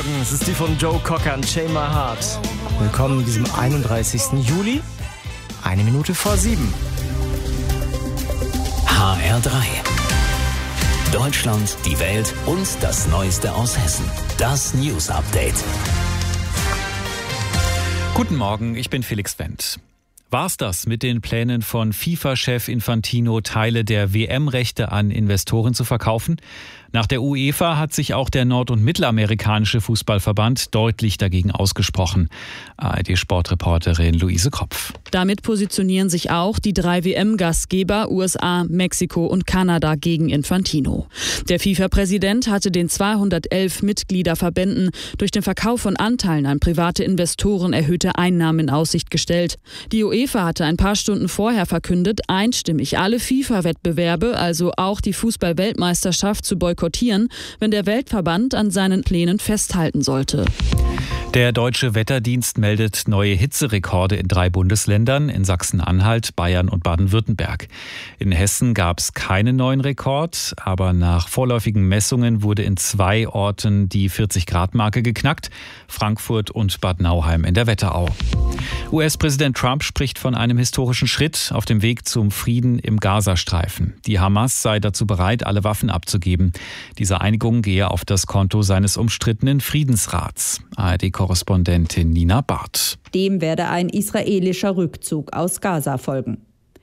Morgen. Es ist die von Joe Cocker und Chain My Heart. Willkommen in diesem 31. Juli, 7:01. HR3. Deutschland, die Welt und das Neueste aus Hessen. Das News Update. Guten Morgen, ich bin Felix Wendt. War's das mit den Plänen von FIFA-Chef Infantino, Teile der WM-Rechte an Investoren zu verkaufen? Nach der UEFA hat sich auch der nord- und mittelamerikanische Fußballverband deutlich dagegen ausgesprochen. ARD-Sportreporterin Luise Kropf. Damit positionieren sich auch die 3 WM-Gastgeber USA, Mexiko und Kanada gegen Infantino. Der FIFA-Präsident hatte den 211 Mitgliederverbänden durch den Verkauf von Anteilen an private Investoren erhöhte Einnahmen in Aussicht gestellt. Die UEFA hatte ein paar Stunden vorher verkündet, einstimmig alle FIFA-Wettbewerbe, also auch die Fußball-Weltmeisterschaft, zu boykottieren, wenn der Weltverband an seinen Plänen festhalten sollte. Der Deutsche Wetterdienst meldet neue Hitzerekorde in 3 Bundesländern, in Sachsen-Anhalt, Bayern und Baden-Württemberg. In Hessen gab es keinen neuen Rekord, aber nach vorläufigen Messungen wurde in 2 Orten die 40-Grad-Marke geknackt, Frankfurt und Bad Nauheim in der Wetterau. US-Präsident Trump spricht von einem historischen Schritt auf dem Weg zum Frieden im Gazastreifen. Die Hamas sei dazu bereit, alle Waffen abzugeben. Diese Einigung gehe auf das Konto seines umstrittenen Friedensrats. ARD-Korrespondentin Nina Barth. Dem werde ein israelischer Rückzug aus Gaza folgen.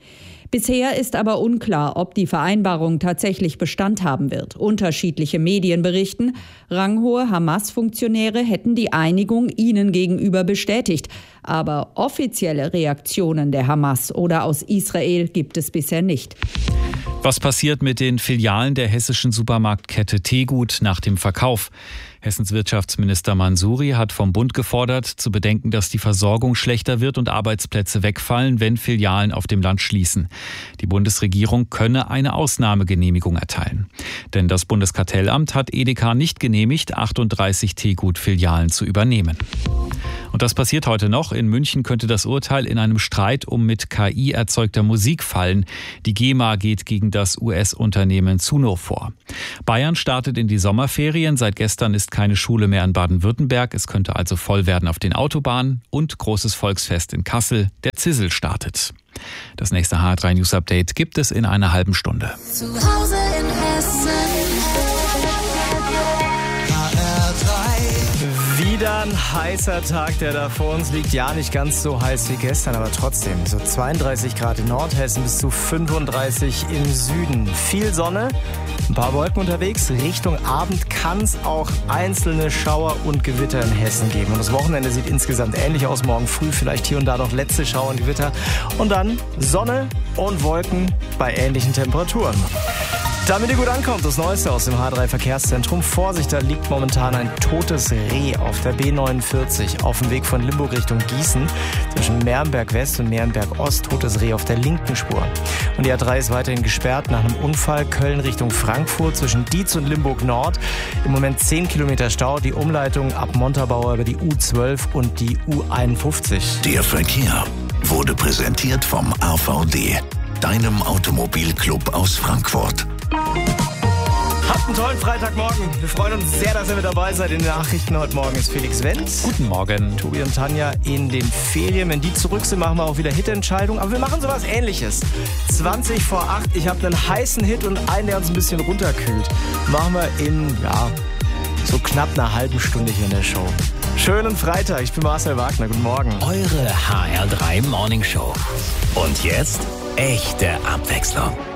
Bisher ist aber unklar, ob die Vereinbarung tatsächlich Bestand haben wird. Unterschiedliche Medien berichten, ranghohe Hamas-Funktionäre hätten die Einigung ihnen gegenüber bestätigt. Aber offizielle Reaktionen der Hamas oder aus Israel gibt es bisher nicht. Was passiert mit den Filialen der hessischen Supermarktkette Tegut nach dem Verkauf? Hessens Wirtschaftsminister Mansouri hat vom Bund gefordert, zu bedenken, dass die Versorgung schlechter wird und Arbeitsplätze wegfallen, wenn Filialen auf dem Land schließen. Die Bundesregierung könne eine Ausnahmegenehmigung erteilen. Denn das Bundeskartellamt hat Edeka nicht genehmigt, 38 Tegut-Filialen zu übernehmen. Und das passiert heute noch. In München könnte das Urteil in einem Streit um mit KI erzeugter Musik fallen. Die GEMA geht gegen das US-Unternehmen Suno vor. Bayern startet in die Sommerferien. Seit gestern ist keine Schule mehr in Baden-Württemberg. Es könnte also voll werden auf den Autobahnen. Und großes Volksfest in Kassel. Der Zissel startet. Das nächste HR3 News Update gibt es in einer halben Stunde. Zu Hause in Hessen. Wieder ein heißer Tag, der da vor uns liegt. Ja, nicht ganz so heiß wie gestern, aber trotzdem. So 32 Grad in Nordhessen bis zu 35 im Süden. Viel Sonne, ein paar Wolken unterwegs. Richtung Abend kann es auch einzelne Schauer und Gewitter in Hessen geben. Und das Wochenende sieht insgesamt ähnlich aus. Morgen früh vielleicht hier und da noch letzte Schauer und Gewitter. Und dann Sonne und Wolken bei ähnlichen Temperaturen. Damit ihr gut ankommt, das Neueste aus dem H3-Verkehrszentrum. Vorsicht, da liegt momentan ein totes Reh auf der B49 auf dem Weg von Limburg Richtung Gießen. Zwischen Merenberg West und Merenberg Ost, totes Reh auf der linken Spur. Und die A3 ist weiterhin gesperrt nach einem Unfall. Köln Richtung Frankfurt zwischen Dietz und Limburg Nord. Im Moment 10 Kilometer Stau. Die Umleitung ab Montabaur über die U12 und die U51. Der Verkehr wurde präsentiert vom AVD, deinem Automobilclub aus Frankfurt. Habt einen tollen Freitagmorgen. Wir freuen uns sehr, dass ihr mit dabei seid. In den Nachrichten heute Morgen ist Felix Wendt. Guten Morgen. Tobi und Tanja in den Ferien. Wenn die zurück sind, machen wir auch wieder Hitentscheidung. Aber wir machen sowas Ähnliches. 20 vor 8. Ich habe einen heißen Hit und einen, der uns ein bisschen runterkühlt. Machen wir in, so knapp einer halben Stunde hier in der Show. Schönen Freitag. Ich bin Marcel Wagner. Guten Morgen. Eure HR3 Morning Show. Und jetzt echte Abwechslung.